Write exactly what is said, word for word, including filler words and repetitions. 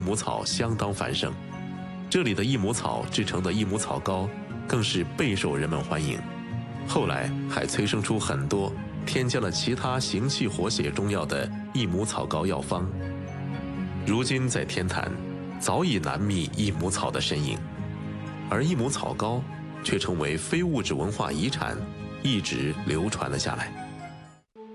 母草相当繁盛，这里的益母草制成的益母草膏更是备受人们欢迎。后来还催生出很多添加了其他行气活血中药的益母草膏药方。如今在天坛早已难觅益母草的身影，而益母草膏却成为非物质文化遗产，一直流传了下来。